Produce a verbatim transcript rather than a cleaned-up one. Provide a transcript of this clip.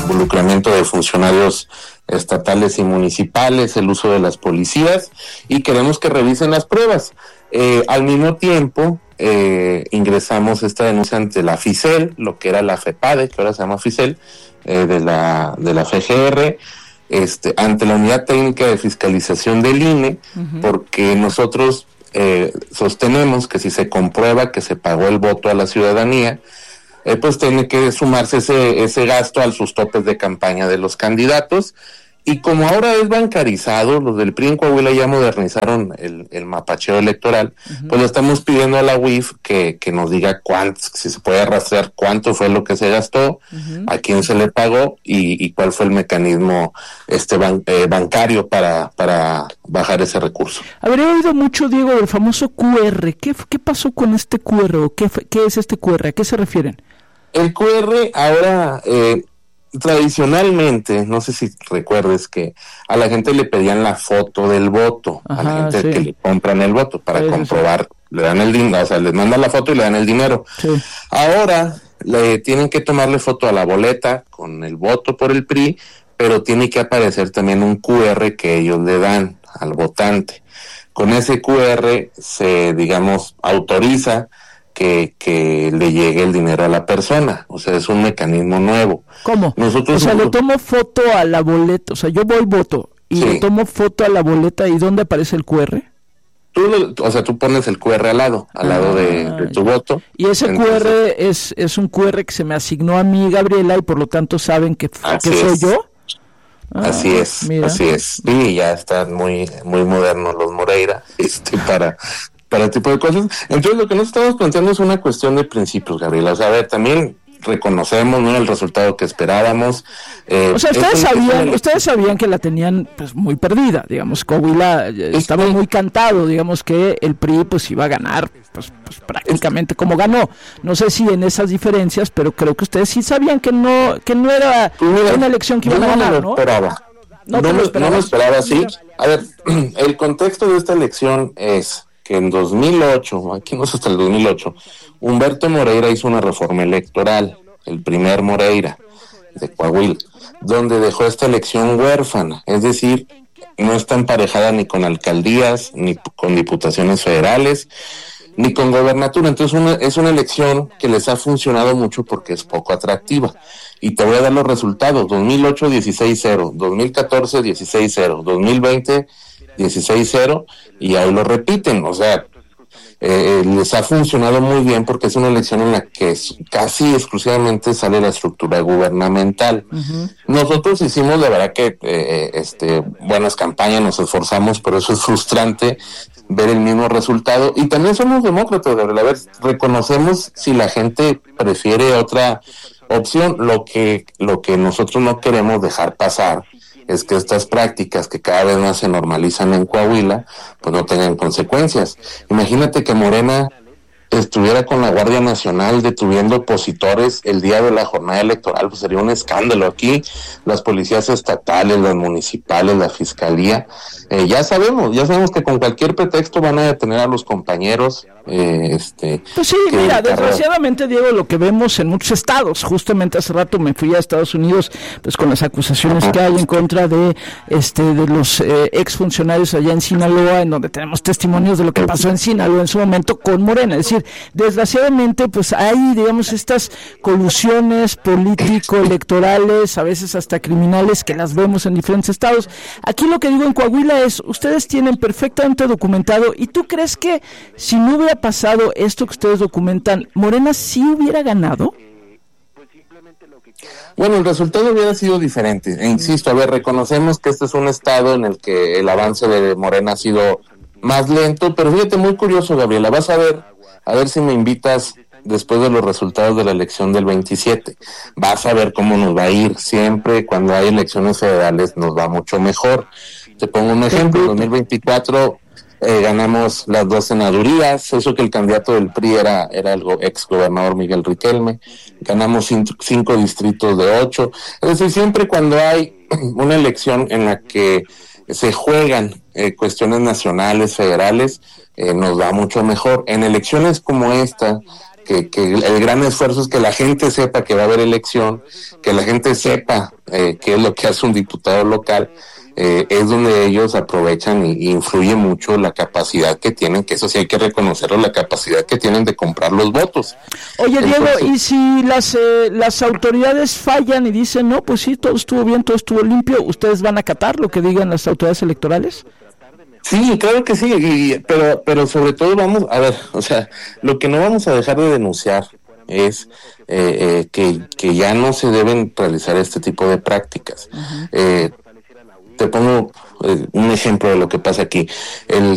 involucramiento de funcionarios estatales y municipales, el uso de las policías, y queremos que revisen las pruebas. Eh, al mismo tiempo, eh, ingresamos esta denuncia ante la FICEL, lo que era la FEPADE, que ahora se llama FICEL, eh, de la de la F G R, este, ante la Unidad Técnica de Fiscalización del I N E, uh-huh. porque nosotros eh, sostenemos que si se comprueba que se pagó el voto a la ciudadanía, eh, pues tiene que sumarse ese, ese gasto a sus topes de campaña de los candidatos. Y como ahora es bancarizado, los del P R I en Coahuila ya modernizaron el, el mapacheo electoral, uh-huh. pues le estamos pidiendo a la U I F que, que nos diga cuánto, si se puede rastrear cuánto fue lo que se gastó, uh-huh. a quién se le pagó y, y cuál fue el mecanismo este ban, eh, bancario para, para bajar ese recurso. Habría oído mucho, Diego, del famoso Q R. ¿Qué, qué pasó con este Q R o qué, qué es este Q R? ¿A qué se refieren? El Q R ahora... Eh, tradicionalmente, no sé si recuerdes que a la gente le pedían la foto del voto, Ajá, a la gente sí. que le compran el voto para sí, comprobar, sí. le dan el dinero, o sea, les mandan la foto y le dan el dinero. Sí. Ahora le tienen que tomarle foto a la boleta con el voto por el P R I, pero tiene que aparecer también un Q R que ellos le dan al votante. Con ese Q R se, digamos, autoriza Que, que le llegue el dinero a la persona, o sea, es un mecanismo nuevo. ¿Cómo? Nosotros, o sea, le tomo foto a la boleta, o sea, yo voy voto y sí. le tomo foto a la boleta, ¿y dónde aparece el Q R? Tú, o sea, tú pones el Q R al lado, al ah, lado de, de tu voto. Y ese Entonces, Q R es, es un Q R que se me asignó a mí, Gabriela, y por lo tanto saben que, que soy es. yo. Ah, así es, mira. así es. Sí, ya están muy, muy modernos los Moreira, este, para... para el tipo de cosas. Entonces lo que nos estamos planteando es una cuestión de principios, Gabriela. O sea, a ver, también reconocemos, ¿no?, el resultado que esperábamos. Eh, o sea, ustedes sabían, ustedes sabían que la tenían pues muy perdida, digamos. Coahuila estaba es, muy cantado, digamos, que el P R I pues iba a ganar pues, pues prácticamente es, como ganó. No sé si en esas diferencias, pero creo que ustedes sí sabían que no que no era mira, una elección que iban a ganar, ¿no? Esperaba. No, no, lo esperaba. No lo esperaba, sí. A ver, el contexto de esta elección es que en dos mil ocho, aquí no es hasta el dos mil ocho, Humberto Moreira hizo una reforma electoral, el primer Moreira de Coahuila, donde dejó esta elección huérfana, es decir, no está emparejada ni con alcaldías, ni con diputaciones federales, ni con gobernatura. Entonces una, es una elección que les ha funcionado mucho porque es poco atractiva. Y te voy a dar los resultados: dos mil ocho, dieciséis cero, dos mil catorce, dieciséis cero, dos mil veinte, dieciséis cero, y ahí lo repiten. O sea, eh, les ha funcionado muy bien porque es una elección en la que es, casi exclusivamente sale la estructura gubernamental. Uh-huh. Nosotros hicimos, de verdad que eh, este buenas campañas, nos esforzamos, pero eso es frustrante ver el mismo resultado. Y también somos demócratas, de verdad. A ver, reconocemos si la gente prefiere otra opción. Lo que lo que nosotros no queremos dejar pasar es que estas prácticas que cada vez más se normalizan en Coahuila, pues no tengan consecuencias. Imagínate que Morena estuviera con la Guardia Nacional deteniendo opositores el día de la jornada electoral, pues sería un escándalo. Aquí las policías estatales, las municipales, la fiscalía, eh, ya sabemos, ya sabemos que con cualquier pretexto van a detener a los compañeros. Eh, este, pues sí, mira, desgraciadamente, Diego, lo que vemos en muchos estados, justamente hace rato me fui a Estados Unidos, pues con las acusaciones que hay en contra de este de los eh, exfuncionarios allá en Sinaloa, en donde tenemos testimonios de lo que pasó en Sinaloa en su momento con Morena. Es decir, desgraciadamente, pues hay, digamos, estas colusiones político-electorales, a veces hasta criminales, que las vemos en diferentes estados. Aquí lo que digo en Coahuila es, ustedes tienen perfectamente documentado, ¿y tú crees que si no hubiera pasado esto que ustedes documentan, Morena sí hubiera ganado? Bueno, el resultado hubiera sido diferente. E insisto, a ver, reconocemos que este es un estado en el que el avance de Morena ha sido más lento, pero fíjate, muy curioso, Gabriela, vas a ver, a ver si me invitas después de los resultados de la elección del veintisiete. Vas a ver cómo nos va a ir. Siempre cuando hay elecciones federales nos va mucho mejor. Te pongo un ejemplo, en dos mil veinticuatro eh, ganamos las dos senadurías, eso que el candidato del P R I era, era el ex gobernador Miguel Riquelme, ganamos cinco, cinco distritos de ocho. Es decir, siempre cuando hay una elección en la que se juegan eh, cuestiones nacionales, federales, eh, nos va mucho mejor. En elecciones como esta, que, que el gran esfuerzo es que la gente sepa que va a haber elección, que la gente sepa eh, qué es lo que hace un diputado local. Eh, es donde ellos aprovechan y, y influye mucho la capacidad que tienen, que eso sí hay que reconocerlo, la capacidad que tienen de comprar los votos. Oye, Diego, entonces, ¿y si las eh, las autoridades fallan y dicen, no, pues sí, todo estuvo bien, todo estuvo limpio, ustedes van a acatar lo que digan las autoridades electorales? Sí, claro que sí, y, pero pero sobre todo vamos, a ver, o sea, lo que no vamos a dejar de denunciar es eh, eh, que, que ya no se deben realizar este tipo de prácticas. Uh-huh. eh, Te pongo eh, un ejemplo de lo que pasa aquí. El